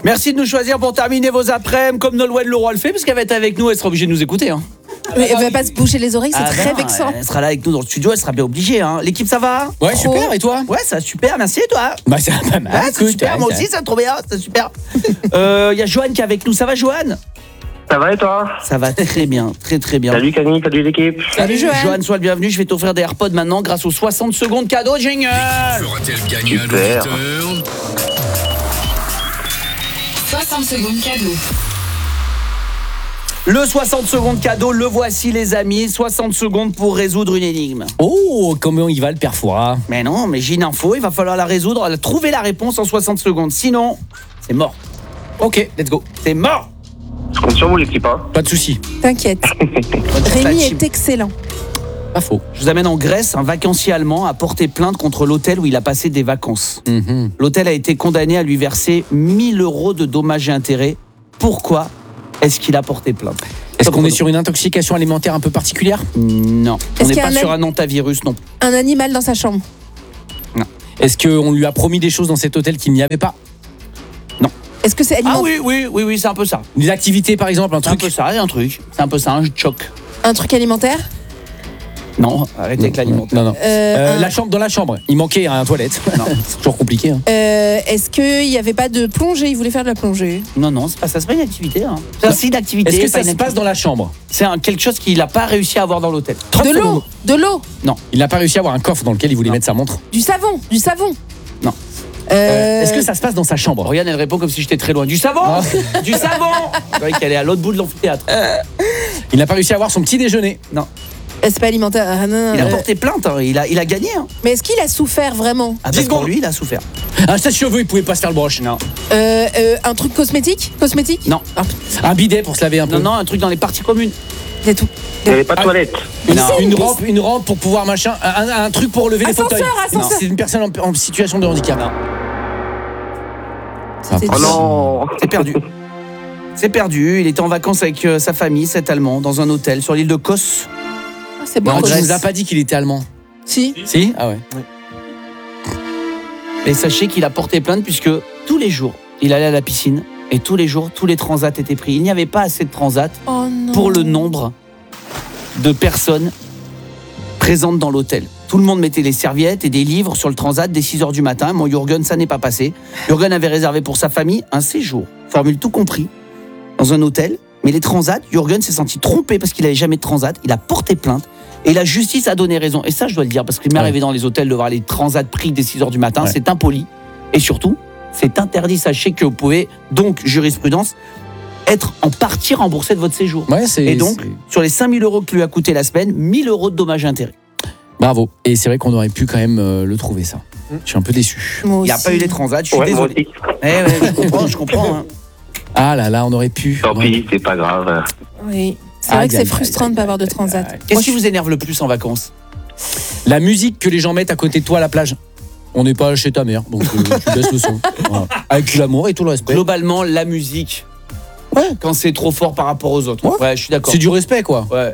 Merci de nous choisir pour terminer vos après-midi comme Nolwenn Leroy le fait, parce qu'elle va être avec nous, elle sera obligée de nous écouter. Hein. Mais elle va pas se boucher les oreilles, c'est très vexant. Elle sera là avec nous dans le studio, elle sera bien obligée. Hein. L'équipe, ça va? Ouais, super, et toi? Ouais, ça va super, merci, et toi? Bah, ça va pas mal. Ouais, c'est super, moi aussi, ça va trop bien, c'est super. Y a Johan qui est avec nous, ça va, Johan? Ça va et toi? Ça va très bien, très très bien. Salut Camille, salut l'équipe. Salut Johan. Johan, sois le bienvenu, je vais t'offrir des AirPods maintenant grâce aux 60 secondes cadeaux, génial. Fera-t-elle gagner Super. à l'auditeur? 60 secondes cadeau. Le 60 secondes cadeau, le voici les amis, 60 secondes pour résoudre une énigme. Oh, comment il va le père Fouras? Mais non, mais j'ai une info, il va falloir la résoudre, trouver la réponse en 60 secondes, sinon, c'est mort. Ok, let's go. C'est mort. Je compte sur vous l'équipe, hein. Pas de soucis. T'inquiète. Rémi est excellent. Pas faux. Je vous amène en Grèce, un vacancier allemand a porté plainte contre l'hôtel où il a passé des vacances. L'hôtel a été condamné à lui verser 1 000 € de dommages et intérêts. Pourquoi est-ce qu'il a porté plainte? Est-ce qu'on est sur une intoxication alimentaire un peu particulière? Non. On Est-ce n'est qu'il y a pas un sur un hantavirus, non. Un animal dans sa chambre. Est-ce qu'on lui a promis des choses dans cet hôtel qu'il n'y avait pas? Est-ce que c'est Ah alimentaire? oui, c'est un peu ça. Des activités par exemple, un C'est un truc? peu ça, un truc. C'est un peu ça, un choc. Un truc alimentaire? Non, arrête avec l'alimentaire. Non. La chambre, dans la chambre, il manquait un toilette. Non. C'est toujours compliqué. Hein. Est-ce qu'il n'y avait pas de plongée? Il voulait faire de la plongée. Non, c'est pas ça, c'est pas une activité. Hein. C'est une activité. Est-ce que pas ça une se passe dans la chambre? C'est quelque chose qu'il n'a pas réussi à avoir dans l'hôtel. 30 De l'eau? secondes. De l'eau? Il n'a pas réussi à avoir un coffre dans lequel il voulait mettre sa montre. Du savon? Du savon? Non. Est-ce que ça se passe dans sa chambre? Regarde, elle répond comme si j'étais très loin. Du savon. Du savon. C'est vrai qu'elle est à l'autre bout de l'amphithéâtre. Il n'a pas réussi à avoir son petit déjeuner. Non. C'est pas alimentaire. Ah, non, Il a porté plainte, hein. il a gagné. Hein. Mais est-ce qu'il a souffert vraiment? Ah, 10 parce pour secondes. lui, il a souffert. Un sèche-cheveux, il pouvait pas se faire le broche. Non. Un truc cosmétique? Cosmétique? Non. Un bidet pour se laver un peu. Non, un truc dans les parties communes. C'est tout. Il n'y avait pas de toilette. Une rampe pour pouvoir machin. Un truc pour lever les fauteuils. Ascenseur. C'est une personne en situation de handicap. C'était Oh non. C'est perdu. C'est perdu. Il était en vacances avec sa famille, cet Allemand, dans un hôtel sur l'île de Kos. Ah, c'est bon. Non, tu Grèce. nous as pas dit qu'il était allemand. Si. Si? Ah ouais. Et sachez qu'il a porté plainte puisque tous les jours, il allait à la piscine et tous les jours, tous les transats étaient pris. Il n'y avait pas assez de transats Oh non. pour le nombre de personnes présentes dans l'hôtel. Tout le monde mettait les serviettes et des livres sur le transat dès 6h du matin. Mon Jürgen, ça n'est pas passé. Jürgen avait réservé pour sa famille un séjour, formule tout compris, dans un hôtel. Mais les transats, Jürgen s'est senti trompé parce qu'il n'avait jamais de transat. Il a porté plainte et la justice a donné raison. Et ça, je dois le dire, parce qu'il m'est arrivé dans les hôtels de voir les transats pris dès 6h du matin. Ouais. C'est impoli. Et surtout, c'est interdit. Sachez que vous pouvez, donc, jurisprudence, être en partie remboursé de votre séjour. Ouais, c'est. Et donc, sur les 5 000 € que lui a coûté la semaine, 1 000 € de dommages et intérêts. Bravo. Et c'est vrai qu'on aurait pu quand même le trouver, ça. Je suis un peu déçu. Moi Il n'y a aussi. pas eu les transats, je suis Ouais, moi désolé. aussi. Je comprends. Hein. Ah là là, on aurait pu. Tant pis, c'est pas grave. Oui. C'est vrai que c'est Aïe, frustrant de ne pas avoir de transat. Qu'est-ce qui vous énerve le plus en vacances? La musique que les gens mettent à côté de toi à la plage. On n'est pas chez ta mère, donc tu laisses le son. Voilà. Avec l'amour et tout le respect. Globalement, la musique, Ouais. quand c'est trop fort par rapport aux autres. Ouais. Ouais, je suis d'accord. C'est du respect, quoi. Ouais.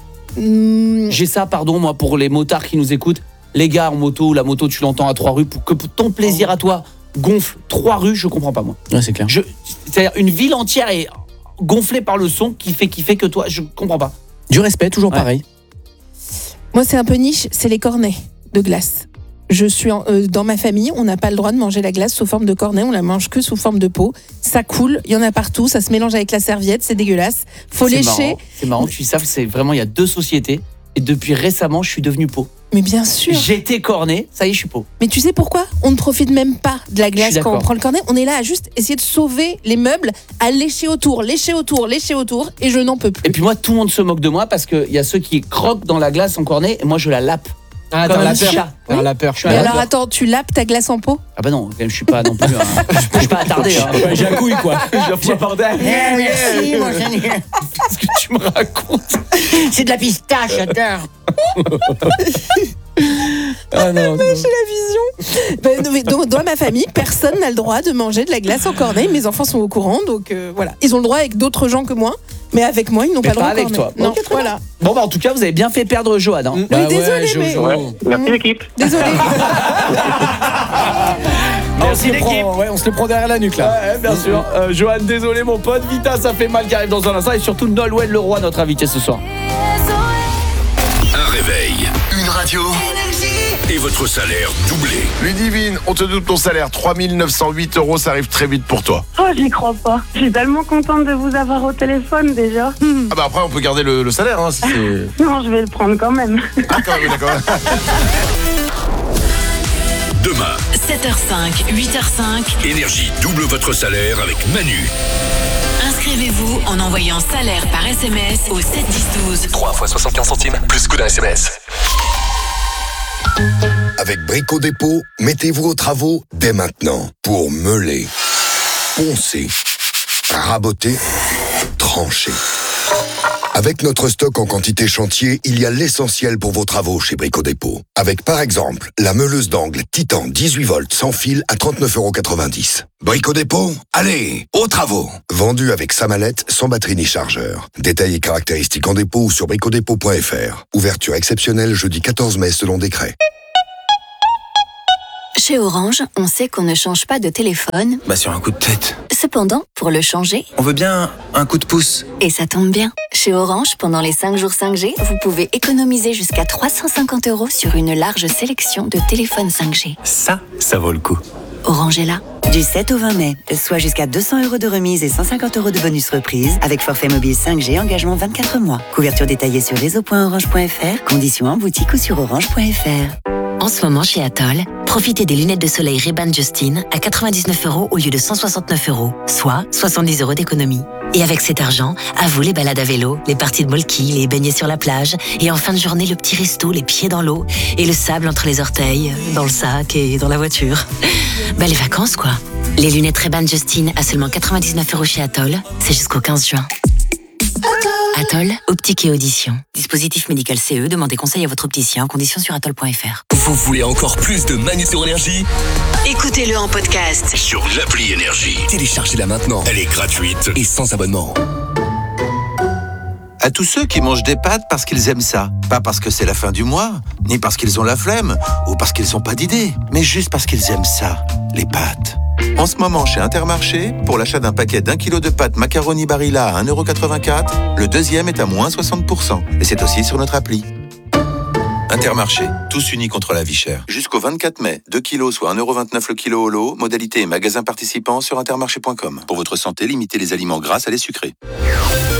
Hmm, J'ai ça, pardon, moi, pour les motards qui nous écoutent. Les gars en moto, la moto, tu l'entends à 3 rues, pour que ton plaisir à toi gonfle 3 rues, je comprends pas, moi. Ouais, c'est clair. C'est-à-dire, une ville entière est gonflée par le son qui fait que toi, je comprends pas. Du respect, toujours Ouais. pareil. Moi, c'est un peu niche, c'est les cornets de glace. Je suis dans ma famille, on n'a pas le droit de manger la glace sous forme de cornet, on la mange que sous forme de pot. Ça coule, il y en a partout, ça se mélange avec la serviette, c'est dégueulasse. Faut C'est lécher. marrant. C'est marrant que tu saches, c'est vraiment, il y a 2 sociétés. Et depuis récemment, je suis devenu pot. Mais bien sûr. J'étais corné, ça y est, je suis pot. Mais tu sais pourquoi? On ne profite même pas de la Je glace suis quand on d'accord. prend le cornet. On est là à juste essayer de sauver les meubles, à lécher autour, et je n'en peux plus. Et puis moi, tout le monde se moque de moi parce qu'il y a ceux qui croquent dans la glace en cornet et moi, je la lappe. Ah, Comme t'as la un peur. chat. T'as la peur. Je suis Mais un alors lapeur. attends, tu lapes ta glace en pot? Ah bah non, quand même, je suis pas non plus. Je suis pas attardé. Hein. Ouais, j'ai un couille, quoi. Je m'attendais. Merci, mon génie. Qu'est-ce que tu me racontes? C'est de la pistache, j'adore. Ah non. J'ai la vision. Ben, non, mais dans ma famille, personne n'a le droit de manger de la glace en cornet. Mes enfants sont au courant, donc voilà. Ils ont le droit avec d'autres gens que moi, mais avec moi, ils n'ont Mais pas le droit. pas avec au cornet. toi. Non, Ok, très voilà. Bon bah en tout cas, vous avez bien fait perdre Johan. Hein. Bah désolé, ouais, mais- Jojo. Ouais. Merci l'équipe. Désolée. Merci l'équipe. On se le prend derrière la nuque là. Ouais, bien sûr. Johan, désolé mon pote. Vita, ça fait mal qui arrive dans un instant. Et surtout Nolwenn Leroy, notre invité ce soir. Un réveil, une radio et votre salaire doublé. Ludivine, on te doute ton salaire, 3 908 €, ça arrive très vite pour toi. Oh, j'y crois pas. Je suis tellement contente de vous avoir au téléphone déjà. Ah bah après on peut garder le salaire, hein, si c'est... Non, je vais le prendre quand même. Ah quand même, d'accord. Demain, 7h05, 8h05. Énergie double votre salaire avec Manu. Inscrivez-vous en envoyant salaire par SMS au 7 10 12. 3 fois 75 centimes, plus coût d'un SMS. Avec Brico Dépôt, mettez-vous aux travaux dès maintenant pour meuler, poncer, raboter, trancher. Avec notre stock en quantité chantier, il y a l'essentiel pour vos travaux chez Brico Dépôt. Avec par exemple la meuleuse d'angle Titan 18 volts sans fil à 39,90 €. Brico Dépôt, allez, aux travaux. Vendu avec sa mallette, sans batterie ni chargeur. Détails et caractéristiques en dépôt ou sur bricodépôt.fr. Ouverture exceptionnelle jeudi 14 mai selon décret. Chez Orange, on sait qu'on ne change pas de téléphone. Sur un coup de tête. Cependant, pour le changer, On veut bien un coup de pouce. et ça tombe bien, chez Orange, pendant les 5 jours 5G, vous pouvez économiser jusqu'à 350 € sur une large sélection de téléphones 5G. Ça vaut le coup. Orange est là. Du 7 au 20 mai, soit jusqu'à 200 € de remise et 150 € de bonus reprise avec forfait mobile 5G engagement 24 mois. Couverture détaillée sur réseau.orange.fr, conditions en boutique ou sur orange.fr. En ce moment, chez Atoll, profitez des lunettes de soleil Ray-Ban Justin à 99 € au lieu de 169 €, soit 70 € d'économie. Et avec cet argent, à vous les balades à vélo, les parties de molki, les baignets sur la plage, et en fin de journée, le petit resto, les pieds dans l'eau, et le sable entre les orteils, dans le sac et dans la voiture. Les vacances, quoi. Les lunettes Ray-Ban Justin à seulement 99 € chez Atoll, c'est jusqu'au 15 juin. Atoll, optique et audition. Dispositif médical CE, demandez conseil à votre opticien, conditions sur atoll.fr. Vous voulez encore plus de Manu sur Énergie? Écoutez-le en podcast. Sur l'appli Énergie. Téléchargez-la maintenant. Elle est gratuite. Et sans abonnement. À tous ceux qui mangent des pâtes parce qu'ils aiment ça. Pas parce que c'est la fin du mois, ni parce qu'ils ont la flemme, ou parce qu'ils n'ont pas d'idée, mais juste parce qu'ils aiment ça, les pâtes. En ce moment, chez Intermarché, pour l'achat d'un paquet d'1 kg de pâtes macaroni Barilla à 1,84 €, le deuxième est à moins 60%. Et c'est aussi sur notre appli. Intermarché, tous unis contre la vie chère. Jusqu'au 24 mai, 2 kilos soit 1,29 € le kilo au lot, modalité et magasin participant sur intermarché.com. Pour votre santé, limitez les aliments gras à les sucrés.